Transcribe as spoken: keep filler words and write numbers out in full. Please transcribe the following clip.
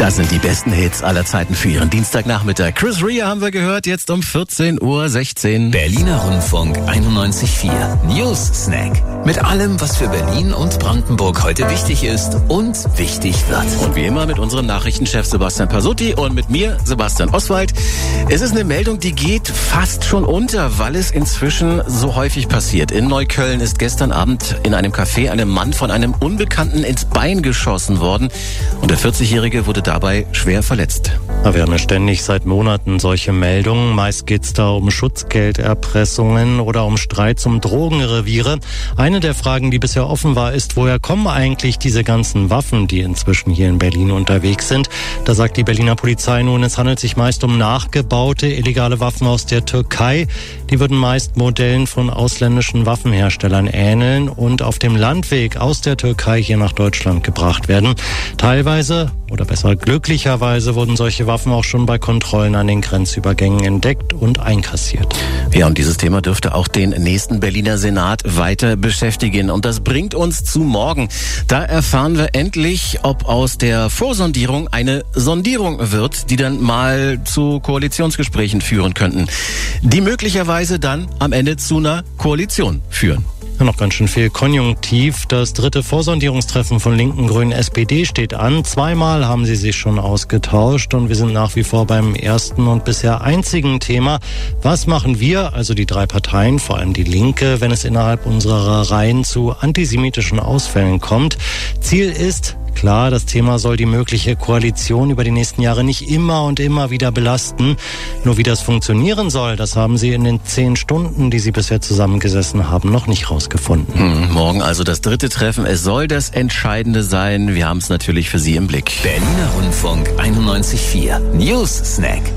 Das sind die besten Hits aller Zeiten für Ihren Dienstagnachmittag. Chris Rea haben wir gehört, jetzt um vierzehn Uhr sechzehn. Berliner Rundfunk einundneunzig Komma vier News Snack. Mit allem, was für Berlin und Brandenburg heute wichtig ist und wichtig wird. Und wie immer mit unserem Nachrichtenchef Sebastian Pasutti und mit mir, Sebastian Oswald. Es ist eine Meldung, die geht fast schon unter, weil es inzwischen so häufig passiert. In Neukölln ist gestern Abend in einem Café einem Mann von einem Unbekannten ins Bein geschossen worden. Und der vierzigjährige wurde dabei schwer verletzt. Wir haben ja ständig seit Monaten solche Meldungen. Meist geht es da um Schutzgelderpressungen oder um Streits um Drogenreviere. Eine der Fragen, die bisher offen war, ist, woher kommen eigentlich diese ganzen Waffen, die inzwischen hier in Berlin unterwegs sind? Da sagt die Berliner Polizei nun, es handelt sich meist um nachgebaute illegale Waffen aus der Türkei. Die würden meist Modellen von ausländischen Waffenherstellern ähneln und auf dem Landweg aus der Türkei hier nach Deutschland gebracht werden. Teilweise, oder besser glücklicherweise, wurden solche Waffen auch schon bei Kontrollen an den Grenzübergängen entdeckt und einkassiert. Ja, und dieses Thema dürfte auch den nächsten Berliner Senat weiter beschäftigen. Und das bringt uns zu morgen. Da erfahren wir endlich, ob aus der Vorsondierung eine Sondierung wird, die dann mal zu Koalitionsgesprächen führen könnten, die möglicherweise dann am Ende zu einer Koalition führen. Ja, noch ganz schön viel Konjunktiv. Das dritte Vorsondierungstreffen von Linken, Grünen, S P D steht an. Zweimal haben sie sich schon ausgetauscht und wir sind nach wie vor beim ersten und bisher einzigen Thema. Was machen wir, also die drei Parteien, vor allem die Linke, wenn es innerhalb unserer Reihen zu antisemitischen Ausfällen kommt? Ziel ist, klar, das Thema soll die mögliche Koalition über die nächsten Jahre nicht immer und immer wieder belasten. Nur wie das funktionieren soll, das haben sie in den zehn Stunden, die sie bisher zusammengesessen haben, noch nicht rausgefunden. Hm, morgen also das dritte Treffen. Es soll das Entscheidende sein. Wir haben es natürlich für Sie im Blick. Berliner Rundfunk einundneunzig Komma vier News Snack.